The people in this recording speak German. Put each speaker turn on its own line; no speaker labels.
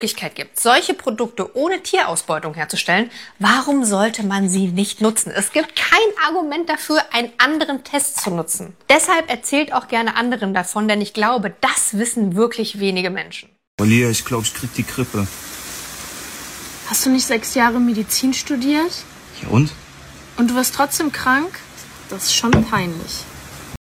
Möglichkeit gibt, solche Produkte ohne Tierausbeutung herzustellen, warum sollte man sie nicht nutzen? Es gibt kein Argument dafür, einen anderen Test zu nutzen. Deshalb erzählt auch gerne anderen davon, denn ich glaube, das wissen wirklich wenige Menschen.
Olia, ich glaube, ich krieg die Grippe.
Hast du nicht 6 Jahre Medizin studiert?
Ja und?
Und du wirst trotzdem krank? Das ist schon peinlich.